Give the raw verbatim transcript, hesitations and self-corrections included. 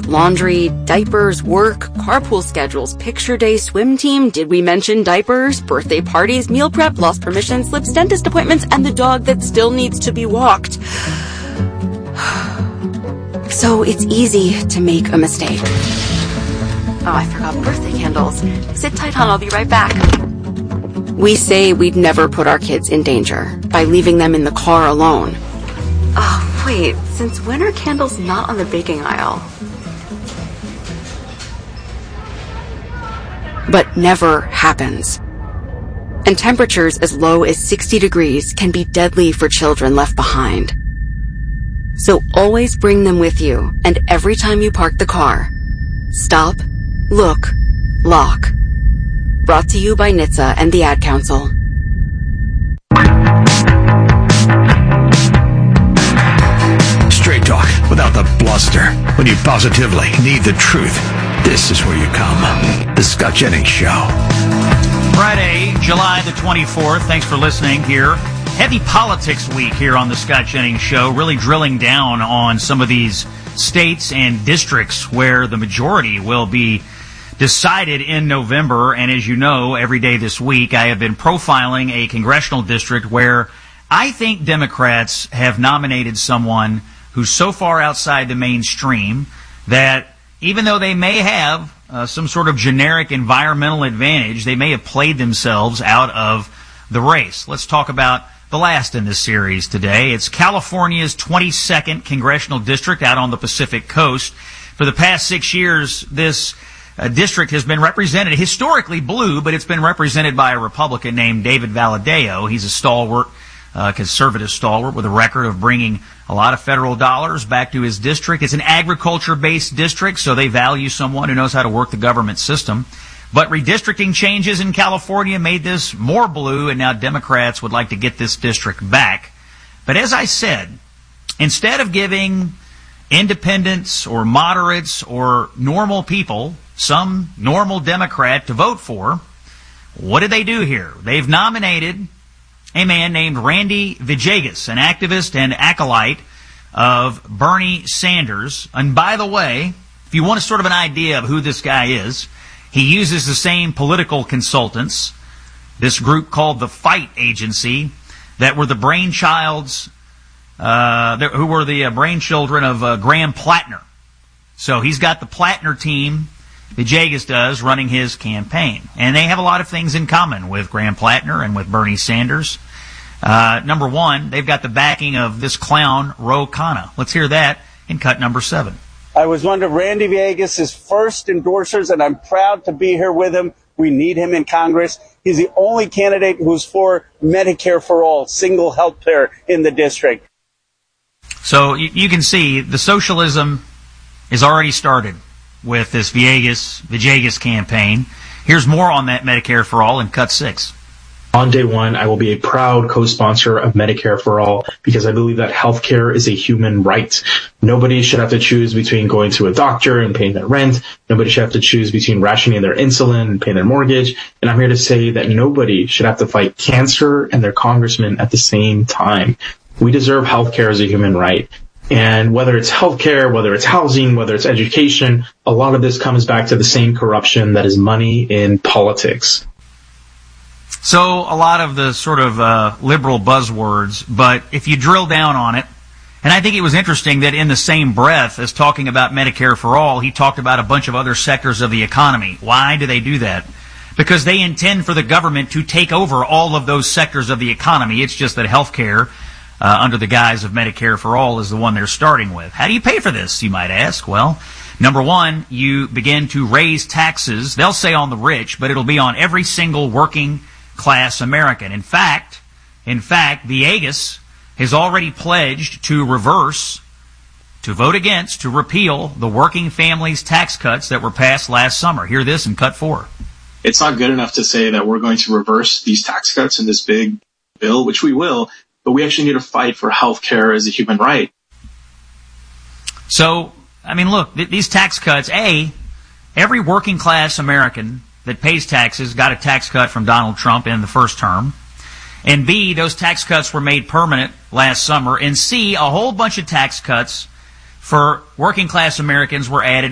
laundry, diapers, work, carpool schedules, picture day, swim team. Did we mention diapers, birthday parties, meal prep, lost permission slips, dentist appointments, and the dog that still needs to be walked? So it's easy to make a mistake. Oh, I forgot birthday candles. Sit tight, hon. I'll be right back. We say we'd never put our kids in danger by leaving them in the car alone. Oh, wait. Since when are candles not on the baking aisle? But never happens. And temperatures as low as sixty degrees can be deadly for children left behind. So always bring them with you, and every time you park the car, stop, look, lock. Brought to you by N H T S A and the Ad Council. Straight talk without the bluster. When you positively need the truth, this is where you come. The Scott Jennings Show. Friday, July the twenty-fourth. Thanks for listening here. Heavy politics week here on the Scott Jennings Show, really drilling down on some of these states and districts where the majority will be decided in November. And as you know, every day this week I have been profiling a congressional district where I think Democrats have nominated someone who's so far outside the mainstream that even though they may have uh, some sort of generic environmental advantage, they may have played themselves out of the race. Let's talk about the last in this series today. It's California's twenty-second congressional district out on the Pacific Coast. For the past six years, this uh, district has been represented, historically blue, but it's been represented by a Republican named David Valadao. He's a stalwart, uh, conservative stalwart with a record of bringing a lot of federal dollars back to his district. It's an agriculture-based district, so they value someone who knows how to work the government system. But redistricting changes in California made this more blue, and now Democrats would like to get this district back. But as I said, instead of giving independents or moderates or normal people some normal Democrat to vote for, what did they do here? They've nominated a man named Randy Villegas, an activist and acolyte of Bernie Sanders. And by the way, if you want a sort of an idea of who this guy is, he uses the same political consultants, this group called the Fight Agency, that were the brainchilds, uh, who were the uh, brainchildren of uh, Graham Plattner. So he's got the Plattner team, Villegas does, running his campaign. And they have a lot of things in common with Graham Plattner and with Bernie Sanders. Uh, number one, they've got the backing of this clown, Ro Khanna. Let's hear that in cut number seven. I was one of Randy Villegas' first endorsers, and I'm proud to be here with him. We need him in Congress. He's the only candidate who's for Medicare for all, single health care in the district. So you, you can see the socialism is already started with this Villegas, Villegas campaign. Here's more on that Medicare for all in cut six. On day one, I will be a proud co-sponsor of Medicare for All because I believe that healthcare is a human right. Nobody should have to choose between going to a doctor and paying their rent. Nobody should have to choose between rationing their insulin and paying their mortgage. And I'm here to say that nobody should have to fight cancer and their congressman at the same time. We deserve healthcare as a human right. And whether it's healthcare, whether it's housing, whether it's education, a lot of this comes back to the same corruption that is money in politics. So a lot of the sort of uh, liberal buzzwords, but if you drill down on it, and I think it was interesting that in the same breath as talking about Medicare for all, he talked about a bunch of other sectors of the economy. Why do they do that? Because they intend for the government to take over all of those sectors of the economy. It's just that healthcare, uh, under the guise of Medicare for all, is the one they're starting with. How do you pay for this, you might ask? Well, number one, you begin to raise taxes. They'll say on the rich, but it'll be on every single working class American. In fact, in fact, Villegas has already pledged to reverse, to vote against, to repeal the working families tax cuts that were passed last summer. Hear this in cut four. It's not good enough to say that we're going to reverse these tax cuts in this big bill, which we will, but we actually need to fight for health care as a human right. So, I mean, look, th- these tax cuts, A, every working class American that pays taxes got a tax cut from Donald Trump in the first term. And B, those tax cuts were made permanent last summer. And C, a whole bunch of tax cuts for working class Americans were added